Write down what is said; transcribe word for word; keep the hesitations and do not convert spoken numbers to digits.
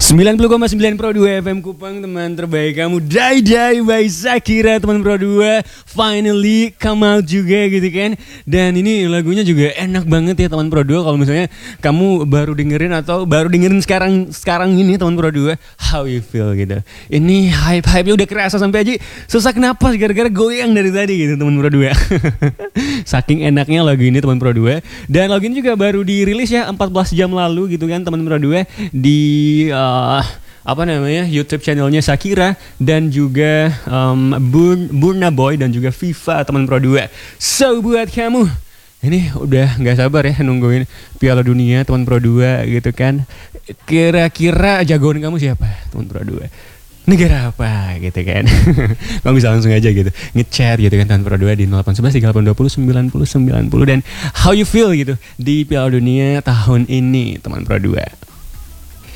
sembilan puluh koma sembilan Pro dua F M Kupang, teman terbaik kamu. Die Die by Shakira, teman Pro dua. Finally come out juga gitu kan. Dan ini lagunya juga enak banget ya teman Pro dua. Kalau misalnya kamu baru dengerin atau baru dengerin sekarang sekarang ini teman Pro dua, how you feel gitu. Ini hype-hype-nya udah kerasa sampai aja sesak napas gara-gara goyang dari tadi gitu teman Pro dua. Saking enaknya lagu ini teman Pro dua. Dan lagu ini juga baru dirilis ya empat belas jam lalu gitu kan teman Pro dua di uh, apa namanya YouTube channelnya Shakira dan juga um, Burn, Burna Boy dan juga FIFA teman Pro dua. So buat kamu ini udah nggak sabar ya nungguin Piala Dunia teman Pro dua gitu kan. Kira-kira jagoan kamu siapa teman Pro dua? Negara apa gitu kan. Kamu bisa langsung aja gitu ngechat gitu kan teman Pro dua di nol delapan satu satu tiga delapan dua nol sembilan nol sembilan nol. Dan how you feel gitu di Piala Dunia tahun ini teman Pro dua.